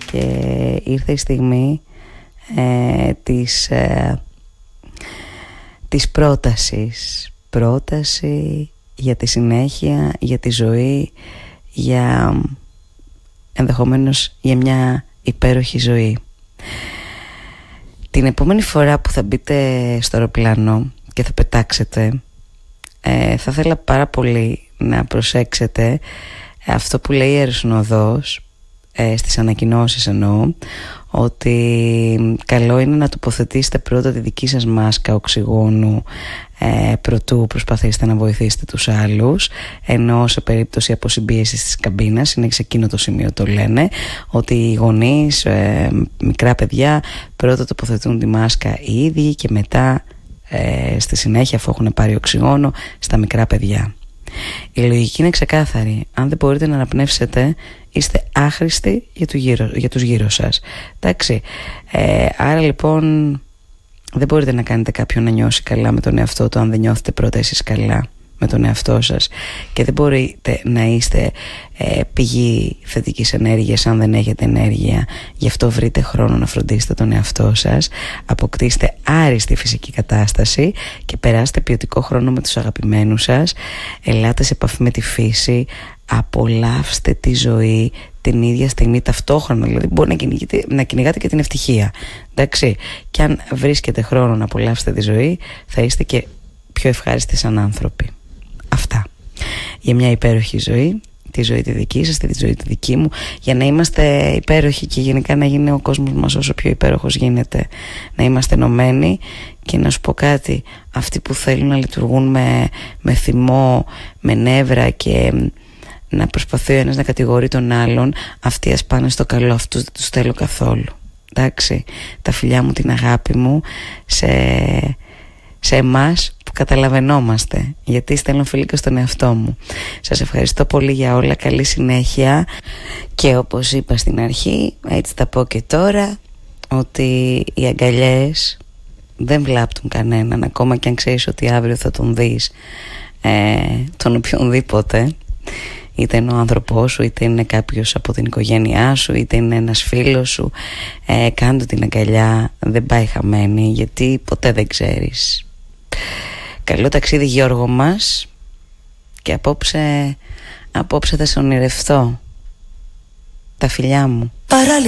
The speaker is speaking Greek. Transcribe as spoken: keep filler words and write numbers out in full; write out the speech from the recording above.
και ήρθε η στιγμή ε, της, ε, της πρότασης. Πρόταση για τη συνέχεια, για τη ζωή, για ενδεχομένως για μια υπέροχη ζωή. Την επόμενη φορά που θα μπείτε στο αεροπλάνο και θα πετάξετε, ε, θα ήθελα πάρα πολύ να προσέξετε αυτό που λέει η αεροσυνοδός, ε, στις ανακοινώσεις εννοώ, ότι καλό είναι να τοποθετήσετε πρώτα τη δική σας μάσκα οξυγόνου ε, προτού προσπαθήσετε να βοηθήσετε τους άλλους, ενώ σε περίπτωση αποσυμπίεσης της καμπίνας, είναι σε εκείνο το σημείο το λένε, ότι οι γονείς, ε, μικρά παιδιά πρώτα τοποθετούν τη μάσκα οι ίδιοι και μετά ε, στη συνέχεια, αφού έχουν πάρει οξυγόνο, στα μικρά παιδιά. Η λογική είναι ξεκάθαρη. Αν δεν μπορείτε να αναπνεύσετε, είστε άχρηστοι για, του γύρω, για τους γύρω σας. Εντάξει. Ε, άρα λοιπόν δεν μπορείτε να κάνετε κάποιον να νιώσει καλά με τον εαυτό του αν δεν νιώθετε πρώτα εσείς καλά με τον εαυτό σας, και δεν μπορείτε να είστε ε, πηγή θετικής ενέργειας αν δεν έχετε ενέργεια. Γι' αυτό βρείτε χρόνο να φροντίσετε τον εαυτό σας, αποκτήστε άριστη φυσική κατάσταση και περάστε ποιοτικό χρόνο με τους αγαπημένους σας. Ελάτε σε επαφή με τη φύση, απολαύστε τη ζωή την ίδια στιγμή ταυτόχρονα, δηλαδή μπορεί να κυνηγάτε, να κυνηγάτε και την ευτυχία, εντάξει. Και αν βρίσκετε χρόνο να απολαύσετε τη ζωή, θα είστε και πιο ευχάριστοι σαν άνθρωποι. Αυτά. Για μια υπέροχη ζωή, τη ζωή τη δική σας, τη ζωή τη δική μου, για να είμαστε υπέροχοι και γενικά να γίνει ο κόσμος μας όσο πιο υπέροχος γίνεται, να είμαστε ενωμένοι. Και να σου πω κάτι, αυτοί που θέλουν να λειτουργούν με, με θυμό, με νεύρα και να προσπαθεί ο ένας να κατηγορεί τον άλλον, αυτοί ας πάνε στο καλό, αυτούς δεν τους θέλω καθόλου, εντάξει. Τα φιλιά μου, την αγάπη μου σε, σε εμάς που καταλαβαίνόμαστε, γιατί στέλνω φίλοι και στον εαυτό μου. Σας ευχαριστώ πολύ για όλα, καλή συνέχεια, και όπως είπα στην αρχή, έτσι τα πω και τώρα, ότι οι αγκαλιές δεν βλάπτουν κανέναν, ακόμα και αν ξέρεις ότι αύριο θα τον δεις ε, τον οποιονδήποτε, είτε είναι ο άνθρωπός σου, είτε είναι κάποιος από την οικογένειά σου, είτε είναι ένας φίλος σου. ε, Κάντε την αγκαλιά, δεν πάει χαμένη, γιατί ποτέ δεν ξέρεις. Καλό ταξίδι Γιώργο μας, και απόψε, απόψε θα σε ονειρευτώ. Τα φιλιά μου. Παράλληλα.